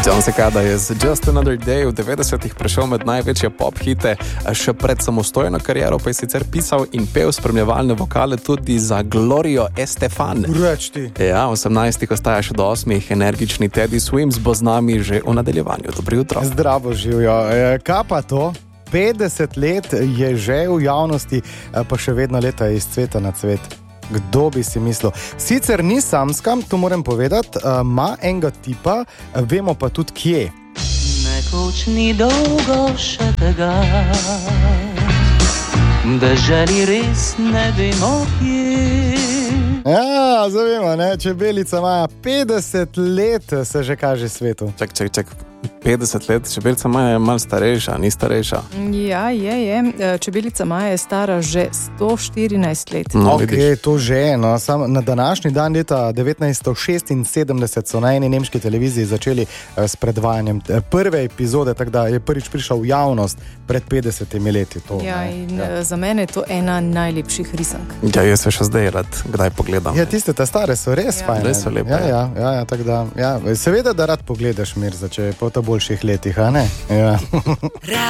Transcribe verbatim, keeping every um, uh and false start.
John Cicada je z Just Another Day v devetdesetih prešel med največje pop hite, še pred samostojno kariero pa je sicer pisal in pel spremljevalne vokale tudi za Glorio Estefan. Reč ti. Ja, osemnajstih ostaja še do osmih, energični Teddy Swims bo z nami že v nadaljevanju. Dobro jutro. Zdravo živijo. Kaj pa to? petdeset let je že v javnosti, pa še vedno leta iz cveta na cvet. Kdo bi si mislil? Sicer ni samska, to moram povedati, ima enega tipa, vemo pa tudi kje. Nekoč ni dolgo še tega, da želi res ne vemo kje. Ja, zavemo, ne? Čebelica ima petdeset let, se že kaže svetu. Čak, čak, čak. petdeset let, čebelica Maja je malo starejša, ni starejša. Ja, je, je. Čebelica Maja je stara že sto štirinajst let. No, ok, vidiš. to že, no. Sam na današnji dan leta devetnajststo šestinsedemdeset so na eni nemški televiziji začeli eh, s predvajanjem prve epizode, tako da je prvič prišel v javnost pred petdesetimi leti. To, Ja, ne. in ja. Za mene je to ena najlepših risank. Ja, jaz se še zdaj rad kdaj pogledam. Ja, tiste ta stare so res Ja. fajne. Res so lepe, Ja, ja. ja, ja, ja, tako da, ja. Seveda, da rad pogledaš Mirza, če je po ta boljših letih, a ne? Ja.